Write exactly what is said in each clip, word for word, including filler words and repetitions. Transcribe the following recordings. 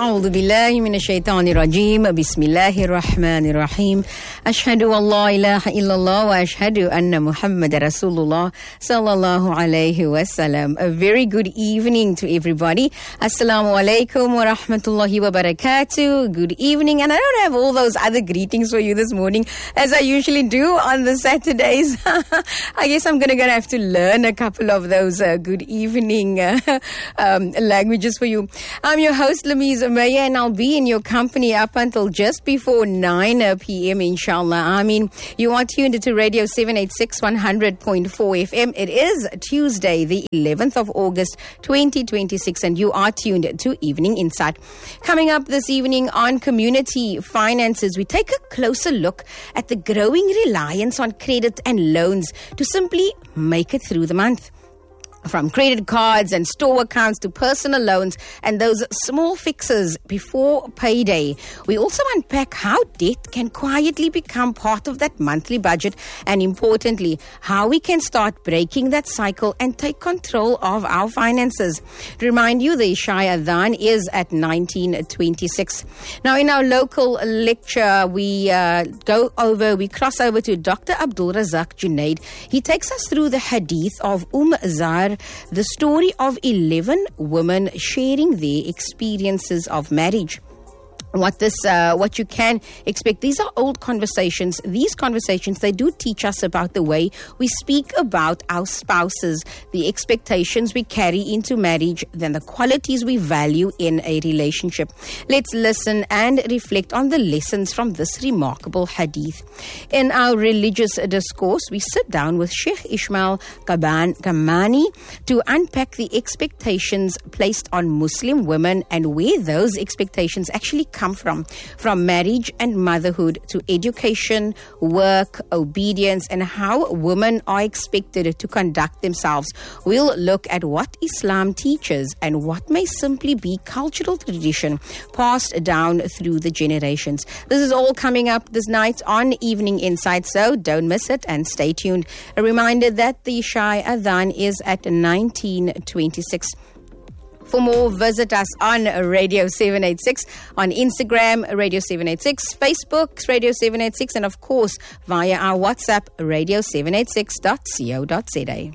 أعوذ بالله من الشيطان الرجيم بسم الله الرحمن الرحيم أشهد أن لا إله إلا الله وأشهد أن محمد رسول الله صلى الله عليه وسلم. A very good evening to everybody. Assalamu alaikum wa rahmatullahi wa barakatuh. Good evening. And I don't have all those other greetings for you this morning as I usually do on the Saturdays. I guess I'm going to have to learn a couple of those uh, good evening uh, um, languages for you. I'm your host, Lameez Maya, and I'll be in your company up until just before nine p.m. inshallah. I mean, you are tuned to Radio seven eighty-six, one hundred point four F M. It is Tuesday, the eleventh of August, twenty twenty-six, and you are tuned to Evening Insight. Coming up this evening on Community Finances, we take a closer look at the growing reliance on credit and loans to simply make it through the month. From credit cards and store accounts to personal loans and those small fixes before payday. We also unpack how debt can quietly become part of that monthly budget, and importantly, how we can start breaking that cycle and take control of our finances. Remind you, the Isha Adhan is at nineteen twenty-six. Now, in our local lecture, we uh, go over, we cross over to Doctor Abdul Razak Junaid. He takes us through the hadith of Umm Zar, the story of eleven women sharing their experiences of marriage. What this, uh, what you can expect. These are old conversations. These conversations, they do teach us about the way we speak about our spouses, the expectations we carry into marriage, then the qualities we value in a relationship. Let's listen and reflect on the lessons from this remarkable hadith. In our religious discourse, we sit down with Sheikh Ismail Kaban Kamani to unpack the expectations placed on Muslim women and where those expectations actually come from, from marriage and motherhood to education, work, obedience, and how women are expected to conduct themselves. We'll look at what Islam teaches and what may simply be cultural tradition passed down through the generations. This is all coming up this night on Evening Insight, so don't miss it and stay tuned. A reminder that the Isha Adhan is at nineteen twenty-six. For more, visit us on Radio seven eighty-six, on Instagram, Radio seven eighty-six, Facebook, Radio seven eighty-six, and of course, via our WhatsApp, radio seven eighty-six dot co dot za.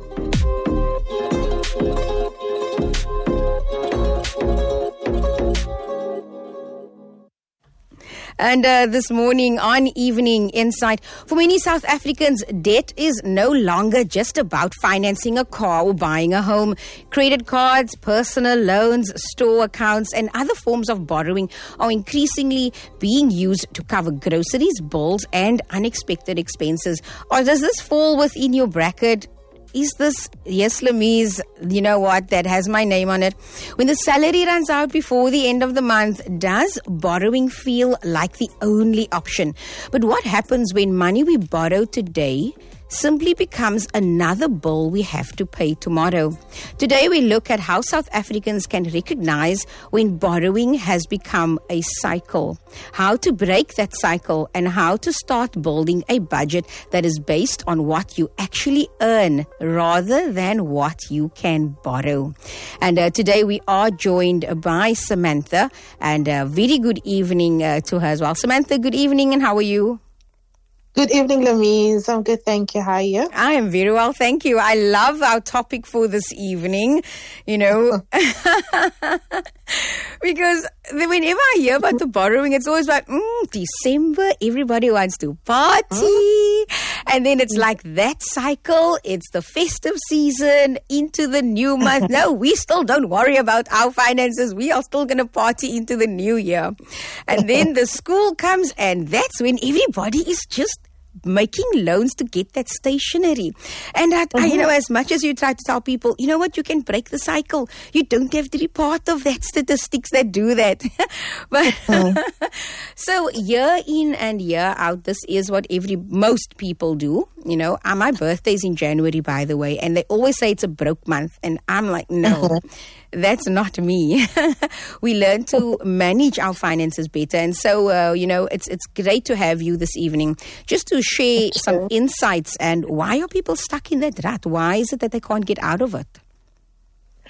And uh, this morning on Evening Insight, for many South Africans, debt is no longer just about financing a car or buying a home. Credit cards, personal loans, store accounts, and other forms of borrowing are increasingly being used to cover groceries, bills, and unexpected expenses. Or does this fall within your bracket? Is this, yes, Lameez, you know what, that has my name on it. When the salary runs out before the end of the month, does borrowing feel like the only option? But what happens when money we borrow today simply becomes another bill we have to pay tomorrow? Today we look at how South Africans can recognize when borrowing has become a cycle, how to break that cycle, and how to start building a budget that is based on what you actually earn rather than what you can borrow. And uh, today we are joined by Samantha, and a very good evening uh, to her as well. Samantha, good evening, and how are you? Good evening, Lameez. I'm good, thank you. How are you? I am very well, thank you. I love our topic for this evening, you know, because whenever I hear about the borrowing, it's always like, mm, December, everybody wants to party. Huh? And then it's like that cycle. It's the festive season into the new month. No, we still don't worry about our finances. We are still going to party into the new year. And then the school comes, and that's when everybody is just making loans to get that stationery. And I, mm-hmm. I, you know, as much as you try to tell people, you know what, you can break the cycle. You don't have to be part of that statistics that do that. But mm-hmm. So year in and year out, this is what every most people do. You know, uh, my birthday's in January, by the way, and they always say it's a broke month. And I'm like, no, mm-hmm. that's not me. We learn to manage our finances better. And so, uh, you know, it's it's great to have you this evening just to share some insights. And why are people stuck in that rut? Why is it that they can't get out of it?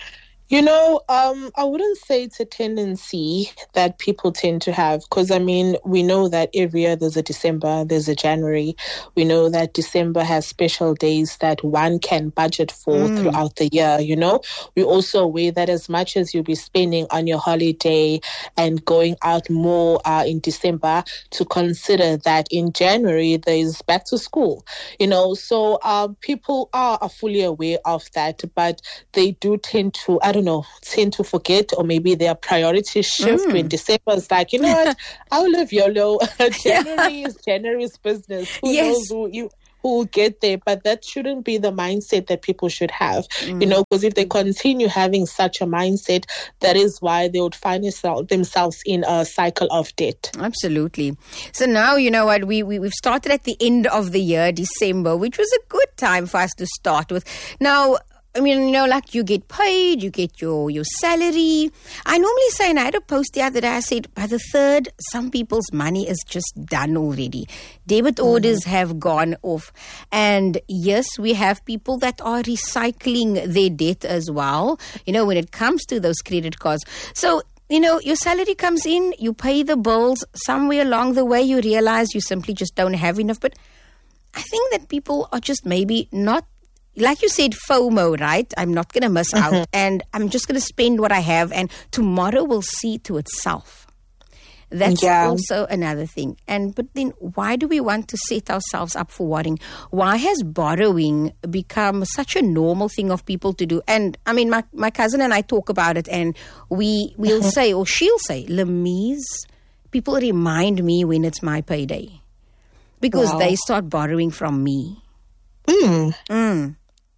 You know, um, I wouldn't say it's a tendency that people tend to have, because I mean, we know that every year there's a December, there's a January. We know that December has special days that one can budget for mm. throughout the year, you know. We're also aware that as much as you'll be spending on your holiday and going out more uh, in December, to consider that in January there's back to school, you know. So uh, people are, are fully aware of that, but they do tend to, I don't know, tend to forget, or maybe their priorities shift mm. when December is like, you know what, I'll live YOLO. January is January's business. Who yes. knows who you who will get there? But that shouldn't be the mindset that people should have, mm. you know, because if they continue having such a mindset, that is why they would find themselves in a cycle of debt. Absolutely. So now, you know what, we, we, we've started at the end of the year, December, which was a good time for us to start with. Now, I mean, you know, like you get paid, you get your, your salary. I normally say, and I had a post the other day, I said, by the third, some people's money is just done already. Debit mm-hmm. orders have gone off. And yes, we have people that are recycling their debt as well, you know, when it comes to those credit cards. So, you know, your salary comes in, you pay the bills. Somewhere along the way, you realize you simply just don't have enough. But I think that people are just maybe not, like you said, FOMO, right? I'm not going to miss mm-hmm. out, and I'm just going to spend what I have, and tomorrow will see to itself. That's yeah. also another thing. And but then why do we want to set ourselves up for worrying? Why has borrowing become such a normal thing of people to do? And I mean, my, my cousin and I talk about it, and we, we'll mm-hmm. say, or she'll say, Lemise, people remind me when it's my payday. Because wow. they start borrowing from me. Mm. Mm.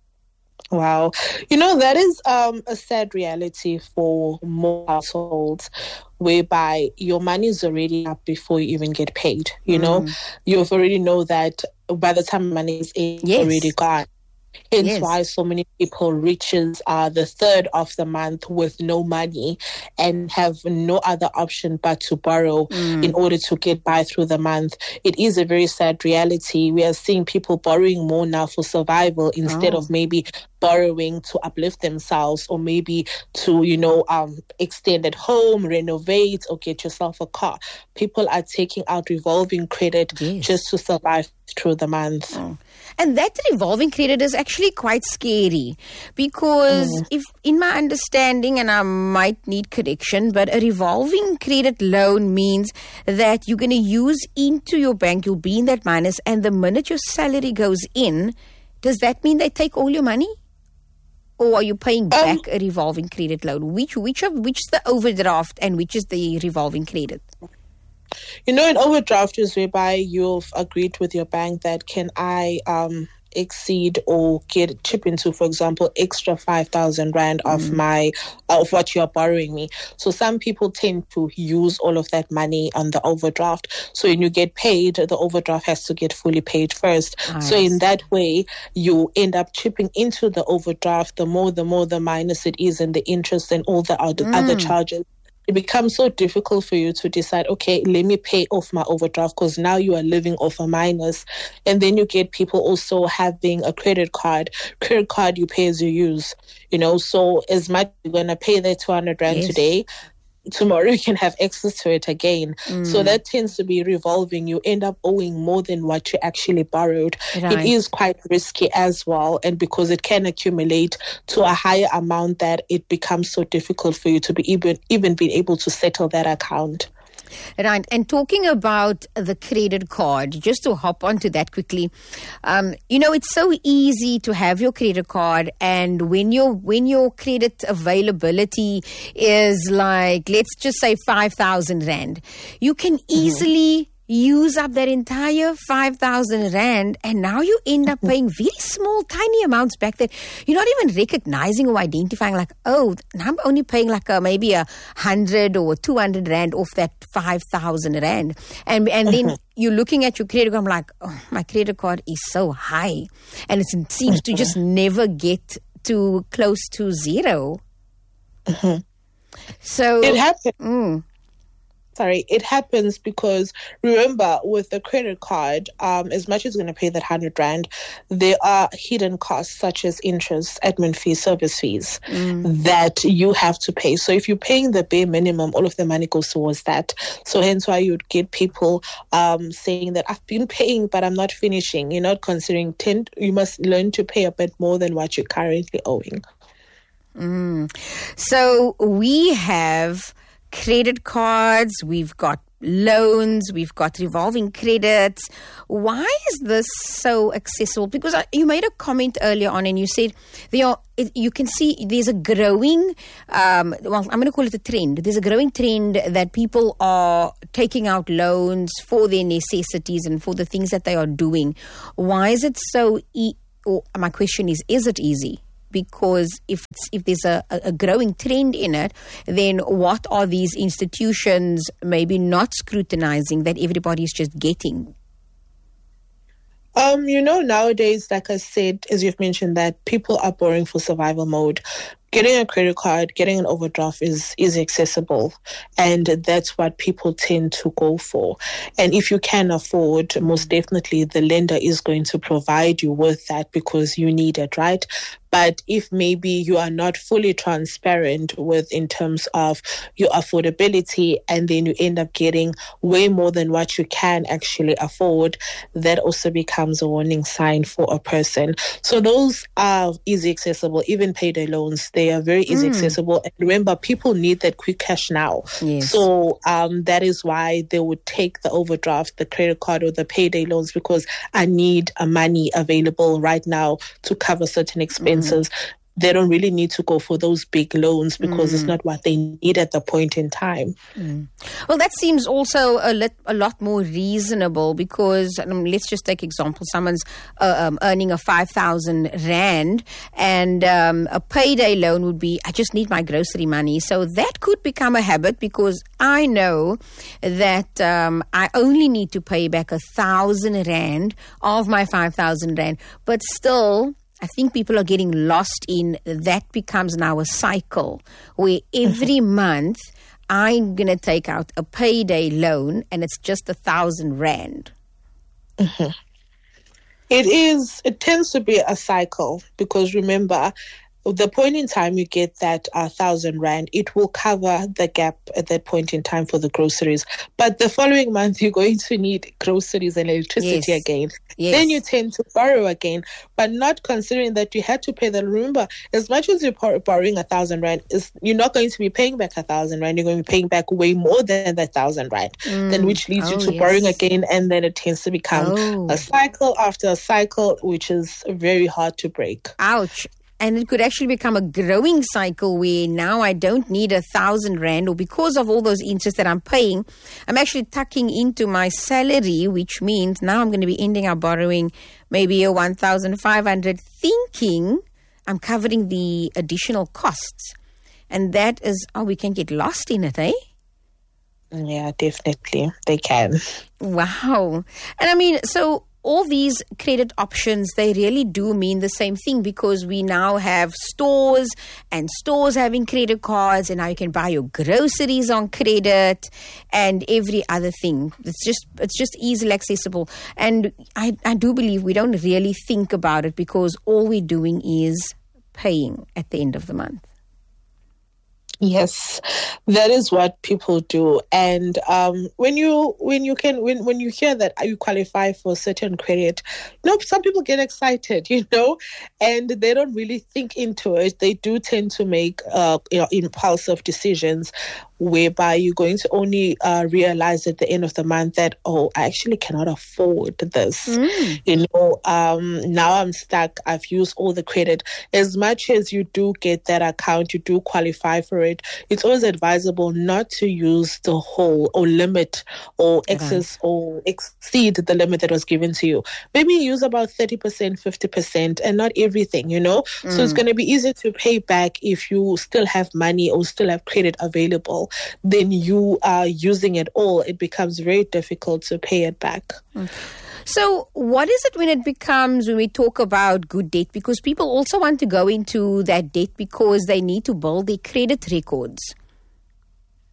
Wow. You know, that is um, a sad reality for more households, whereby your money is already up before you even get paid. You mm. know, you've already know that by the time money is in, yes. already gone. Hence yes. why so many people reaches uh, the third of the month with no money and have no other option but to borrow mm. in order to get by through the month. It is a very sad reality. We are seeing people borrowing more now for survival instead oh. of maybe borrowing to uplift themselves, or maybe to, you know, um, extend at home, renovate, or get yourself a car. People are taking out revolving credit yes. just to survive through the month. Oh. And that revolving credit is actually quite scary, because mm. if, in my understanding, and I might need correction, but a revolving credit loan means that you're going to use into your bank, you'll be in that minus, and the minute your salary goes in, does that mean they take all your money? Or are you paying back um, a revolving credit loan? Which which of which is the overdraft and which is the revolving credit? You know, an overdraft is whereby you've agreed with your bank that can I um, exceed or get chip into, for example, extra five thousand rand mm. of my of what you're borrowing me. So some people tend to use all of that money on the overdraft. So when you get paid, the overdraft has to get fully paid first. Nice. So in that way, you end up chipping into the overdraft. The more, the more the minus it is, and the interest and all the other, mm. other charges. It becomes so difficult for you to decide, okay, let me pay off my overdraft, because now you are living off a minus. And then you get people also having a credit card. Credit card, you pay as you use, you know. So as much you're going to pay that two hundred rand yes. today, tomorrow you can have access to it again. Mm. So that tends to be revolving. You end up owing more than what you actually borrowed. Right. It is quite risky as well. And because it can accumulate to a higher amount, that it becomes so difficult for you to be even, even be able to settle that account. Right. And talking about the credit card, just to hop onto that quickly, um, you know, it's so easy to have your credit card, and when your when your credit availability is like, let's just say five thousand rand, you can easily use up that entire five thousand rand, and now you end up paying very small, tiny amounts back that you're not even recognizing or identifying, like, oh, I'm only paying like a, maybe a hundred or two hundred rand off that five thousand rand. And, and then you're looking at your credit card, I'm like, oh, my credit card is so high. And it seems to just never get to close to zero. Mm-hmm. So it happens. Mm. sorry, it happens because, remember, with the credit card, um, as much as you're going to pay that one hundred rand, there are hidden costs such as interest, admin fees, service fees mm. that you have to pay. So if you're paying the bare minimum, all of the money goes towards that. So hence why you'd get people um, saying that I've been paying, but I'm not finishing. You're not considering ten. You must learn to pay a bit more than what you're currently owing. Mm. So we have credit cards, we've got loans, we've got revolving credits. Why is this so accessible? Because you made a comment earlier on and you said there are, you can see there's a growing, um, well, I'm going to call it a trend. There's a growing trend that people are taking out loans for their necessities and for the things that they are doing. Why is it so, e- or my question is, is it easy? Because if it's, if there's a, a growing trend in it, then what are these institutions maybe not scrutinizing that everybody is just getting? Um, you know, nowadays, like I said, as you've mentioned, that people are borrowing for survival mode. Getting a credit card, getting an overdraft is, is accessible. And that's what people tend to go for. And if you can afford, most definitely the lender is going to provide you with that because you need it, right? But if maybe you are not fully transparent with in terms of your affordability and then you end up getting way more than what you can actually afford, that also becomes a warning sign for a person. So those are easy accessible, even payday loans. They are very easy mm. accessible. And remember, people need that quick cash now. Yes. So um, that is why they would take the overdraft, the credit card or the payday loans because I need uh, money available right now to cover certain expenses. Mm. They don't really need to go for those big loans because mm. it's not what they need at the point in time. Mm. Well, that seems also a, lit, a lot more reasonable because um, let's just take example. Someone's uh, um, earning a five thousand rand and um, a payday loan would be, I just need my grocery money. So that could become a habit because I know that um, I only need to pay back a thousand rand of my five thousand rand, but still, I think people are getting lost in that becomes now a cycle where every mm-hmm. month I'm going to take out a payday loan and it's just a thousand rand. Mm-hmm. It is, it tends to be a cycle because remember, the point in time you get that uh, thousand rand, it will cover the gap at that point in time for the groceries. But the following month, you're going to need groceries and electricity yes. again. Yes. Then you tend to borrow again, but not considering that you had to pay that. Remember, as much as you're borrowing a thousand rand, is you're not going to be paying back a thousand rand. You're going to be paying back way more than that thousand rand. Mm. Then which leads oh, you to yes. borrowing again, and then it tends to become oh. a cycle after a cycle, which is very hard to break. Ouch. And it could actually become a growing cycle where now I don't need a thousand rand or because of all those interests that I'm paying, I'm actually tucking into my salary, which means now I'm going to be ending up borrowing maybe a one thousand five hundred thinking I'm covering the additional costs. And that is, oh, we can get lost in it, eh? Yeah, definitely. They can. Wow. And I mean, so all these credit options, they really do mean the same thing because we now have stores and stores having credit cards and now you can buy your groceries on credit and every other thing. It's just it's just easily accessible. And I, I do believe we don't really think about it because all we're doing is paying at the end of the month. Yes, that is what people do. And um, when you when you can when, when you hear that you qualify for certain credit, you know, some people get excited, you know, and they don't really think into it. They do tend to make uh, you know, impulsive decisions whereby you're going to only uh, realize at the end of the month that, oh, I actually cannot afford this. Mm. You know, um, now I'm stuck. I've used all the credit. As much as you do get that account, you do qualify for it, it's always advisable not to use the whole or limit or excess right. or exceed the limit that was given to you. Maybe use about thirty percent, fifty percent and not everything, you know. Mm. So it's going to be easier to pay back if you still have money or still have credit available. Then you are using it all. It becomes very difficult to pay it back. Mm. So what is it when it becomes, when we talk about good debt? Because people also want to go into that debt because they need to build their credit records.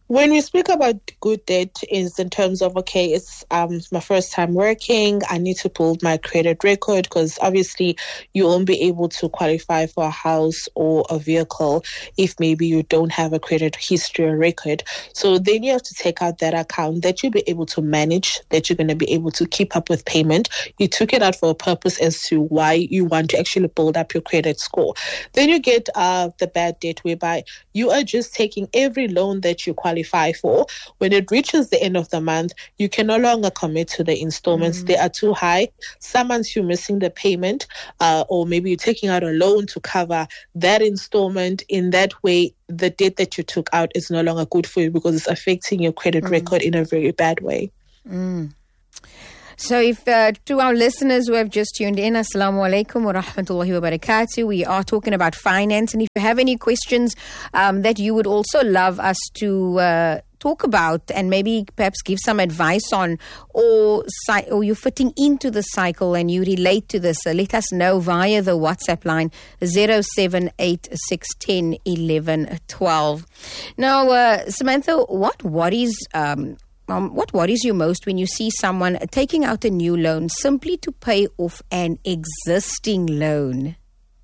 When we speak about good debt is in terms of, okay, it's um my first time working, I need to build my credit record because obviously you won't be able to qualify for a house or a vehicle if maybe you don't have a credit history or record. So then you have to take out that account that you'll be able to manage, that you're going to be able to keep up with payment. You took it out for a purpose as to why you want to actually build up your credit score. Then you get uh the bad debt whereby you are just taking every loan that you qualify for. When it reaches the end of the month, you can no longer commit to the installments. Mm. They are too high. Some months you're missing the payment, uh, or maybe you're taking out a loan to cover that installment. In that way, the debt that you took out is no longer good for you because it's affecting your credit mm. record in a very bad way. Mm. So if uh, to our listeners who have just tuned in, Assalamu alaikum wa rahmatullahi wa barakatuh. We are talking about finance. And if you have any questions um, that you would also love us to uh, talk about and maybe perhaps give some advice on, or, or you're fitting into the cycle and you relate to this, uh, let us know via the WhatsApp line zero seven eight six one zero one one one two. Now, uh, Samantha, what worries um Um, what worries you most when you see someone taking out a new loan simply to pay off an existing loan?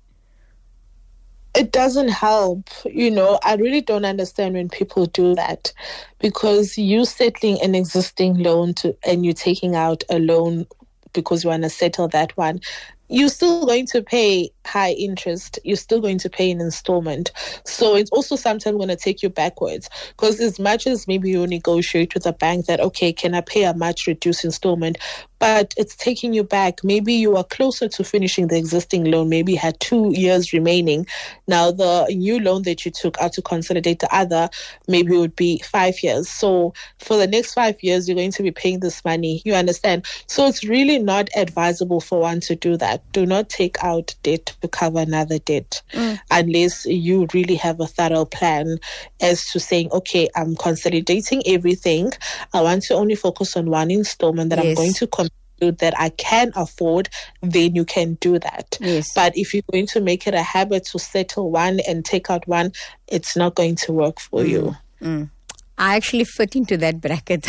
It doesn't help. You know, I really don't understand when people do that, because you settling an existing loan to and you're taking out a loan because you want to settle that one. You're still going to pay high interest. You're still going to pay an installment. So it's also sometimes going to take you backwards, because as much as maybe you negotiate with a bank that, okay, can I pay a much reduced installment? But it's taking you back. Maybe you are closer to finishing the existing loan. Maybe you had two years remaining. Now the new loan that you took out to consolidate the other, maybe it would be five years. So for the next five years, you're going to be paying this money. You understand? So it's really not advisable for one to do that. Do not take out debt to cover another debt mm. unless you really have a thorough plan as to saying, okay, I'm consolidating everything. I want to only focus on one installment that yes. I'm going to com- that I can afford, then you can do that. Yes. But if you're going to make it a habit to settle one and take out one, it's not going to work for mm. you. Mm. I actually fit into that bracket.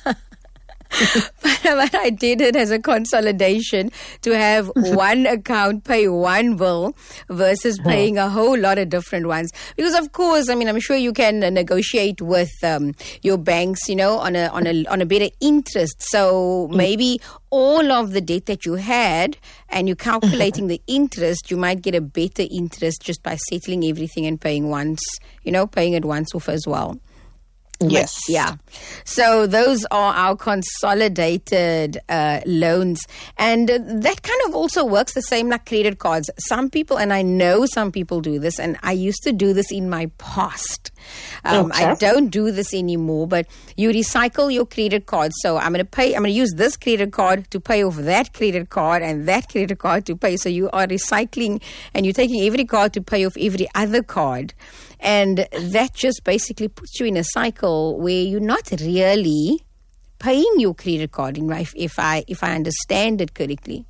But I did it as a consolidation to have one account pay one bill versus paying a whole lot of different ones. Because of course, I mean, I'm sure you can uh, negotiate with um, your banks, you know, on a on a on a better interest. So maybe all of the debt that you had and you're calculating the interest, you might get a better interest just by settling everything and paying once, you know, paying it once off as well. Yes. But, yeah. So those are our consolidated uh, loans. And uh, that kind of also works the same like credit cards. Some people, and I know some people do this, and I used to do this in my past. Um, okay. I don't do this anymore, but you recycle your credit card. So I'm going to pay, I'm going to use this credit card to pay off that credit card and that credit card to pay. So you are recycling and you're taking every card to pay off every other card. And that just basically puts you in a cycle where you're not really paying your credit card, if, if I if I understand it correctly.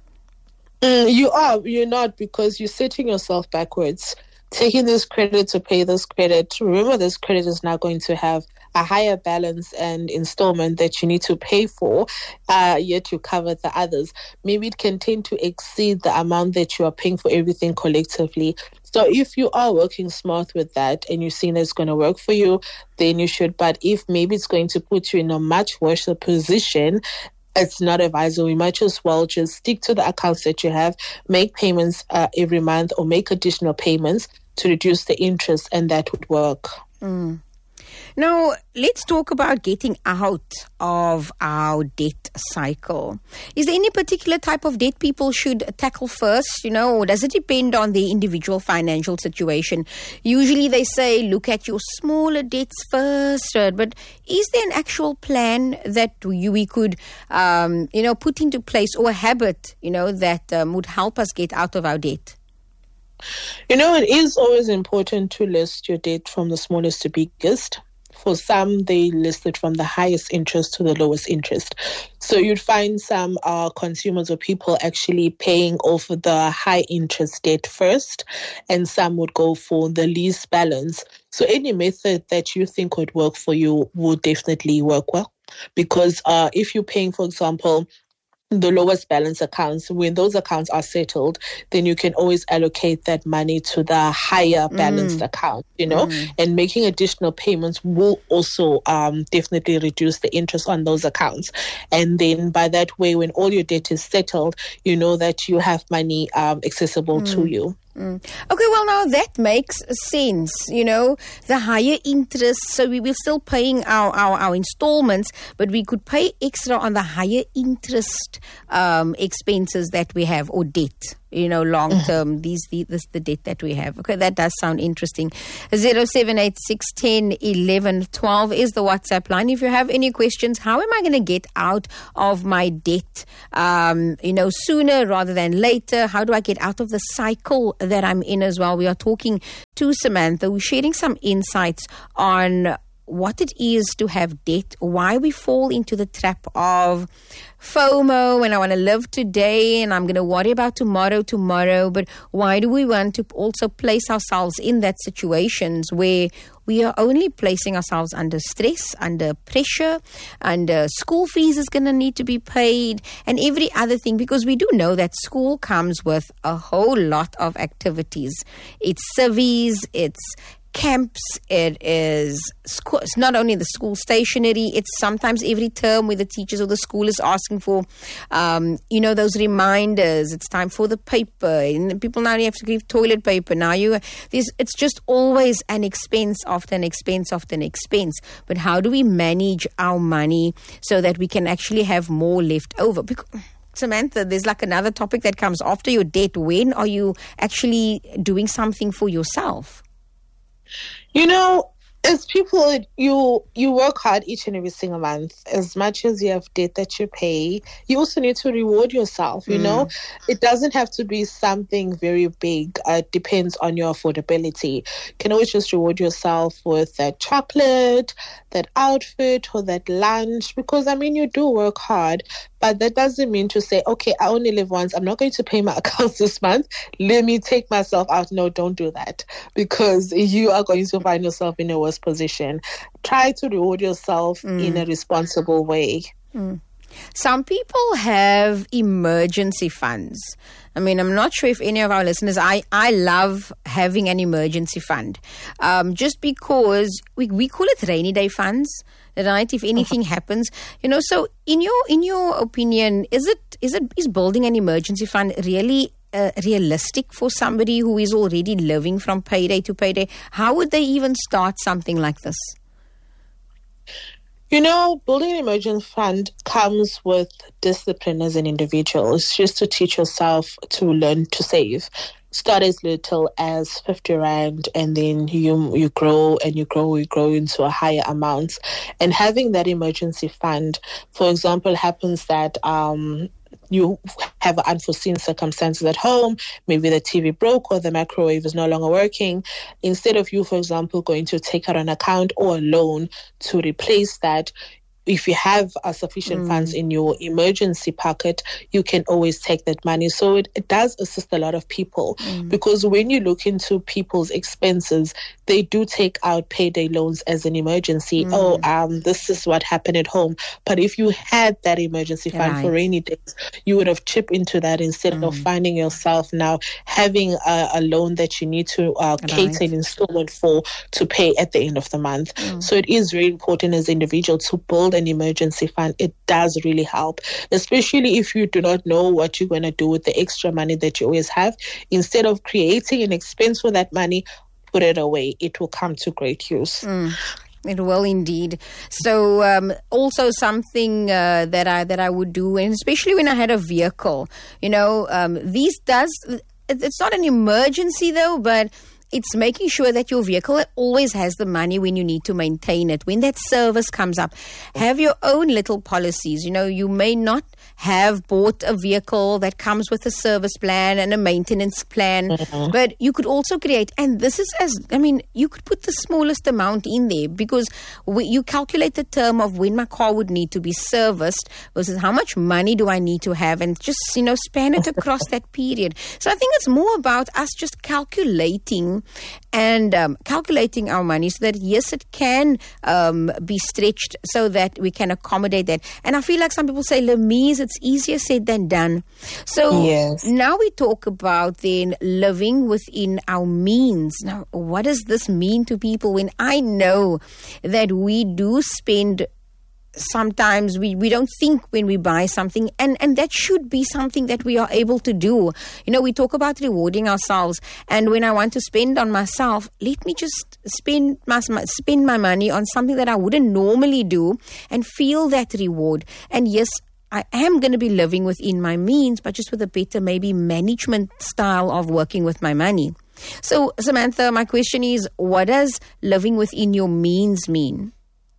Mm, you are. You're not, because you're setting yourself backwards. Taking this credit to pay this credit. Remember, this credit is now going to have a higher balance and installment that you need to pay for, uh, yet you cover the others. Maybe it can tend to exceed the amount that you are paying for everything collectively. So if you are working smart with that and you're seeing that it's going to work for you, then you should. But if maybe it's going to put you in a much worse position, it's not advisable. You might as well just stick to the accounts that you have, make payments uh, every month or make additional payments to reduce the interest, and that would work. Mm. Now, let's talk about getting out of our debt cycle. Is there any particular type of debt people should tackle first, you know, or does it depend on the individual financial situation? Usually they say, look at your smaller debts first, but is there an actual plan that we, we could, um, you know, put into place, or a habit, you know, that um, would help us get out of our debt? You know, it is always important to list your debt from the smallest to biggest. For some, they listed from the highest interest to the lowest interest. So you'd find some uh, consumers or people actually paying off the high interest debt first, and some would go for the least balance. So any method that you think would work for you would definitely work well. Because uh, if you're paying, for example, the lowest balance accounts, when those accounts are settled, then you can always allocate that money to the higher balanced mm. account, you know, mm. and making additional payments will also um, definitely reduce the interest on those accounts. And then by that way, when all your debt is settled, you know that you have money um, accessible mm. to you. Mm. Okay, well, now that makes sense, you know, the higher interest, so we were still paying our, our, our installments, but we could pay extra on the higher interest um, expenses that we have, or debt, you know, long term, mm-hmm. these the, this, the debt that we have. Okay, that does sound interesting. zero seven eight six one zero one one one two is the WhatsApp line. If you have any questions, how am I going to get out of my debt, um, you know, sooner rather than later? How do I get out of the cycle that I'm in as well? We are talking to Samantha, who's sharing some insights on what it is to have debt, why we fall into the trap of FOMO, and I want to live today and I'm going to worry about tomorrow, tomorrow. But why do we want to also place ourselves in that situations where we are only placing ourselves under stress, under pressure, under school fees is going to need to be paid, and every other thing, because we do know that school comes with a whole lot of activities. It's civies, it's camps, it is school, it's not only the school stationery, it's sometimes every term where the teachers or the school is asking for um, you know, those reminders, it's time for the paper, and people now have to give toilet paper now. You this it's just always an expense after an expense after an expense. But how do we manage our money so that we can actually have more left over? Because Samantha, there's like another topic that comes after your debt. When are you actually doing something for yourself? You know, as people, you you work hard each and every single month. As much as you have debt that you pay, you also need to reward yourself, you mm. know. It doesn't have to be something very big. Uh, it depends on your affordability. You can always just reward yourself with that chocolate, that outfit, or that lunch, because, I mean, you do work hard. But that doesn't mean to say, okay, I only live once. I'm not going to pay my accounts this month. Let me take myself out. No, don't do that, because you are going to find yourself in a worse position. Try to reward yourself mm. in a responsible way. Mm. Some people have emergency funds. I mean, I'm not sure if any of our listeners, I, I love having an emergency fund, um, just because we, we call it rainy day funds, right? If anything happens, you know, so in your, in your opinion, is it, is it, is building an emergency fund really uh, realistic for somebody who is already living from payday to payday? How would they even start something like this? You know, building an emergency fund comes with discipline as an individual. It's just to teach yourself to learn to save. Start as little as fifty rand, and then you you grow and you grow, you grow into a higher amount. And having that emergency fund, for example, happens that um you have unforeseen circumstances at home, maybe the T V broke or the microwave is no longer working. Instead of you, for example, going to take out an account or a loan to replace that, if you have uh, sufficient mm. funds in your emergency pocket, you can always take that money. So it, it does assist a lot of people mm. because when you look into people's expenses, they do take out payday loans as an emergency. Mm. Oh, um, this is what happened at home. But if you had that emergency fund right. for rainy days, you would have chipped into that instead mm. of finding yourself now having a, a loan that you need to uh, right. cater an installment for to pay at the end of the month. Mm. So it is very important as an individual to build an emergency fund. It does really help, especially if you do not know what you're going to do with the extra money that you always have. Instead of creating an expense for that money, put it away. It will come to great use. Mm. It will indeed. So um, also something uh, that I that I would do, and especially when I had a vehicle, you know, um, these does, it's not an emergency though, but it's making sure that your vehicle always has the money when you need to maintain it. When that service comes up, have your own little policies. You know, you may not have bought a vehicle that comes with a service plan and a maintenance plan, mm-hmm. but you could also create, and this is as, I mean, you could put the smallest amount in there, because we, you calculate the term of when my car would need to be serviced versus how much money do I need to have, and just, you know, span it across that period. So I think it's more about us just calculating and um, calculating our money so that, yes, it can um, be stretched so that we can accommodate that. And I feel like some people say, Lemise, it's easier said than done. So yes. Now we talk about then living within our means. Now, what does this mean to people when I know that we do spend sometimes we, we don't think when we buy something, and, and that should be something that we are able to do. You know, we talk about rewarding ourselves, and when I want to spend on myself, let me just spend my, spend my money on something that I wouldn't normally do and feel that reward. And yes, I am going to be living within my means, but just with a better maybe management style of working with my money. So, Samantha, my question is, what does living within your means mean?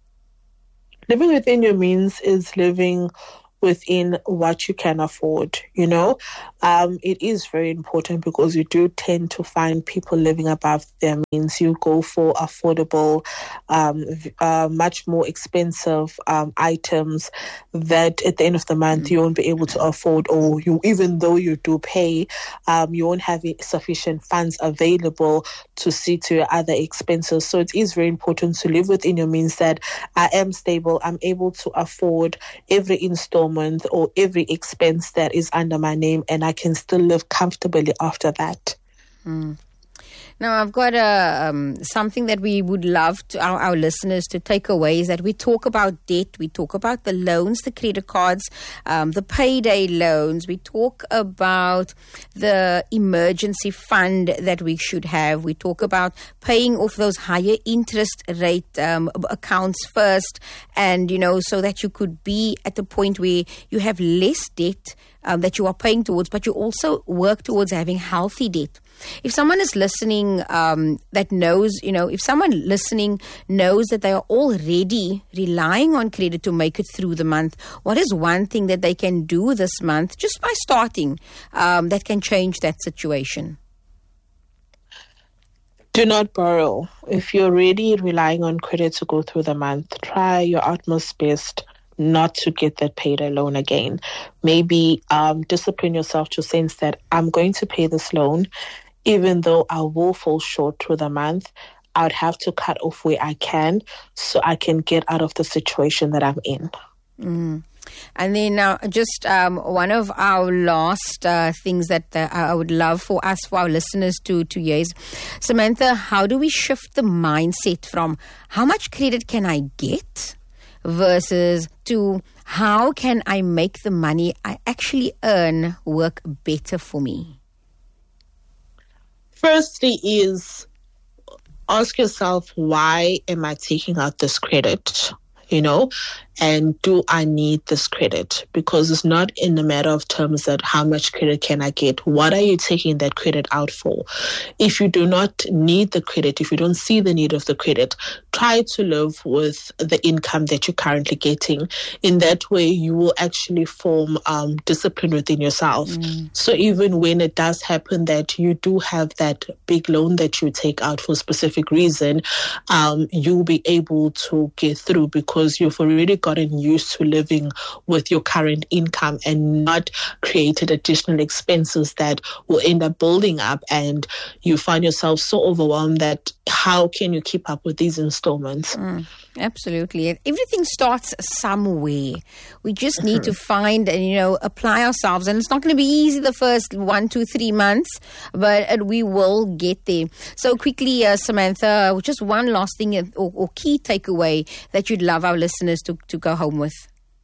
Living within your means is living within what you can afford, you know. Um, it is very important because you do tend to find people living above their means. You go for affordable, um, uh, much more expensive um, items that at the end of the month mm-hmm. you won't be able to afford, or you, even though you do pay, um, you won't have sufficient funds available to see to your other expenses. So it is very important to live within your means, that I am stable, I'm able to afford every installment or every expense that is under my name, and I can still live comfortably after that. Mm. Now, I've got a, um, something that we would love to our, our listeners to take away, is that we talk about debt, we talk about the loans, the credit cards, um, the payday loans, we talk about the emergency fund that we should have, we talk about paying off those higher interest rate um, accounts first, and, you know, so that you could be at the point where you have less debt um, that you are paying towards, but you also work towards having healthy debt. If someone is listening um, that knows, you know, if someone listening knows that they are already relying on credit to make it through the month, what is one thing that they can do this month just by starting um, that can change that situation? Do not borrow. If you're already relying on credit to go through the month, try your utmost best not to get that payday loan again. Maybe um, discipline yourself to sense that I'm going to pay this loan, even though I will fall short through the month. I would have to cut off where I can so I can get out of the situation that I'm in. Mm. And then now, uh, just um, one of our last uh, things that uh, I would love for us, for our listeners to, to hear is, Samantha, how do we shift the mindset from how much credit can I get versus to how can I make the money I actually earn work better for me? Firstly is ask yourself, why am I taking out this credit? You know, and do I need this credit? Because it's not in the matter of terms that how much credit can I get? What are you taking that credit out for? If you do not need the credit, if you don't see the need of the credit, try to live with the income that you're currently getting. In that way, you will actually form um, discipline within yourself. Mm. So even when it does happen that you do have that big loan that you take out for a specific reason, um, you'll be able to get through because you've already gotten used to living with your current income and not created additional expenses that will end up building up, and you find yourself so overwhelmed that how can you keep up with these installments? Mm, absolutely. Everything starts somewhere. We just need to find and, you know, apply ourselves. And it's not going to be easy the first one, two, three months, but we will get there. So quickly, uh, Samantha, just one last thing or, or key takeaway that you'd love our listeners to, to go home with.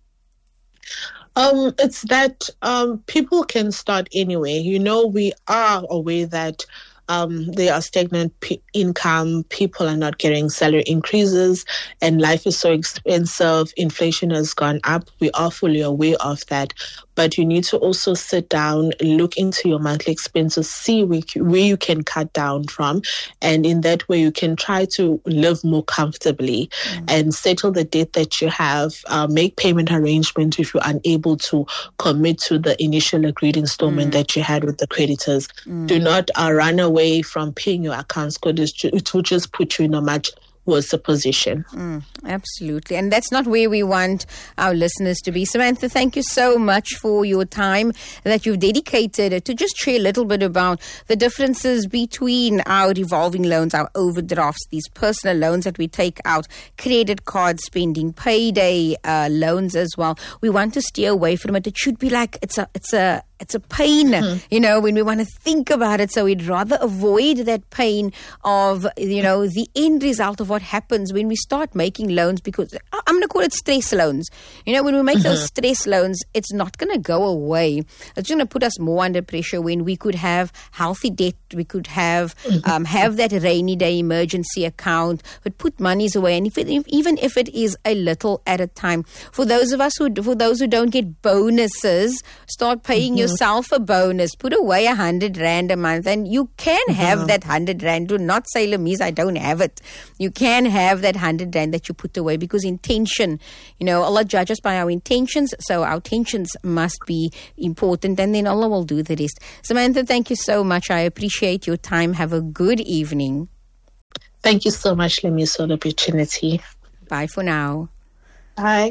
Um, it's that um, people can start anyway. You know, we are aware that Um, there are stagnant p- income, people are not getting salary increases, and life is so expensive, inflation has gone up. We are fully aware of that. but you need to also sit down, look into your monthly expenses, see where, where you can cut down from, and in that way you can try to live more comfortably mm. and settle the debt that you have, uh, make payment arrangements if you're unable to commit to the initial agreed installment mm. that you had with the creditors. Mm. Do not uh, run away from paying your accounts because it will just put you in a much worse position. Mm, absolutely. And that's not where we want our listeners to be. Samantha, thank you so much for your time that you've dedicated to just share a little bit about the differences between our revolving loans, our overdrafts, these personal loans that we take out, credit card spending, payday uh, loans as well. We want to steer away from it. It should be like it's a it's a It's a pain, mm-hmm. you know, when we want to think about it. So we'd rather avoid that pain of, you know, the end result of what happens when we start making loans, because I'm going to call it stress loans. You know, when we make mm-hmm. those stress loans, it's not going to go away. It's going to put us more under pressure when we could have healthy debt. We could have mm-hmm. um, have that rainy day emergency account, but put monies away. And if it, if, even if it is a little at a time, for those of us who, for those who don't get bonuses, start paying mm-hmm. your yourself a bonus. Put away a hundred rand a month, and you can have mm-hmm. that hundred rand. Do not say, Lamise, I don't have it. You can have that hundred rand that you put away, because intention, you know, Allah judges by our intentions, so our intentions must be important, and then Allah will do the rest. Samantha, thank you so much. I appreciate your time. Have a good evening. Thank you so much, Lamise, for the opportunity. Bye for now. Bye.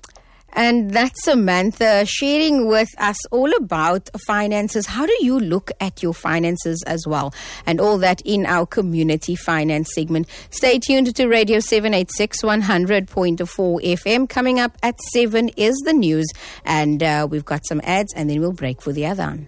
And that's Samantha sharing with us all about finances. How do you look at your finances as well? And all that in our community finance segment. Stay tuned to Radio seven eighty-six, one hundred point four F M. Coming up at seven is the news. And uh, we've got some ads, and then we'll break for the adhan.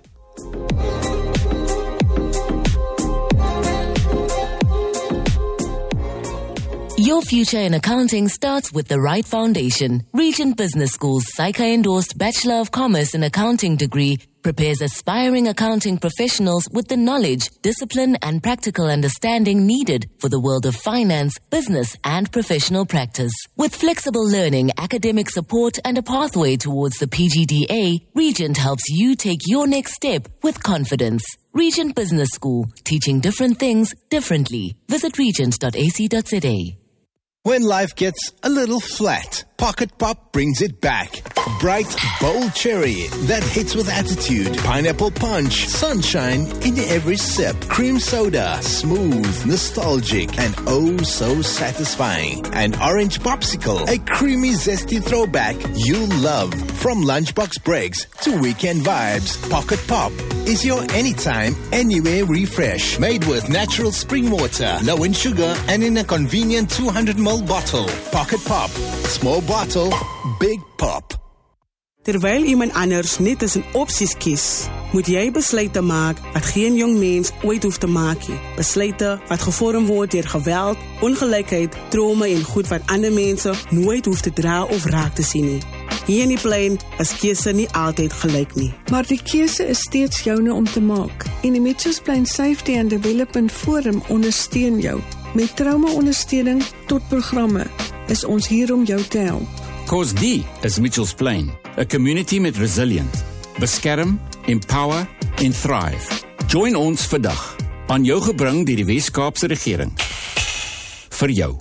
Your future in accounting starts with the right foundation. Regent Business School's S A I C A-endorsed Bachelor of Commerce in Accounting degree prepares aspiring accounting professionals with the knowledge, discipline, and practical understanding needed for the world of finance, business, and professional practice. With flexible learning, academic support, and a pathway towards the P G D A, Regent helps you take your next step with confidence. Regent Business School, teaching different things differently. Visit regent dot a c dot z a. When life gets a little flat, Pocket Pop brings it back. Bright, bold cherry that hits with attitude. Pineapple punch, sunshine in every sip. Cream soda, smooth, nostalgic, and oh so satisfying. An orange popsicle, a creamy, zesty throwback you love. From lunchbox breaks to weekend vibes, Pocket Pop is your anytime, anywhere refresh. Made with natural spring water, low in sugar, and in a convenient two hundred milliliter bottle. Pocket Pop. Small bottle, big pop. Terwyl iemand anders net tussen opsies kies, moet jy besluite maak wat geen jong mens ooit hoef te maak nie. Besluite wat gevorm word deur geweld, ongelykheid, trauma en goed wat ander mense nooit hoef te dra of raak te sien nie. Hier in die plein is keuse nie altyd gelyk nie. Maar die keuse is steeds joune om te maak. En die Mitchells Plain Safety and Development Forum ondersteun jou. Met trauma-ondersteuning tot programme is ons hier om jou te help. Cause die is Mitchells Plain, 'n community met resilient. Beskerm, empower en thrive. Join ons vandag, aan jou gebring deur die Wes-Kaapse regering. Vir jou.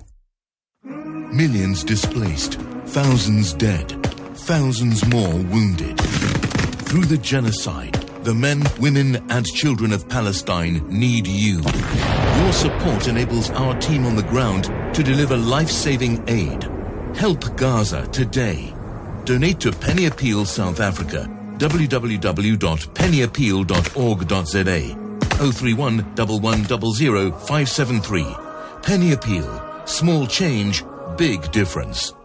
Millions displaced, thousands dead, thousands more wounded. Through the genocide, the men, women, and children of Palestine need you. Your support enables our team on the ground to deliver life-saving aid. Help Gaza today. Donate to Penny Appeal South Africa. w w w dot penny appeal dot org dot z a. oh three one, one one zero zero, five seven three. Penny Appeal. Small change, big difference.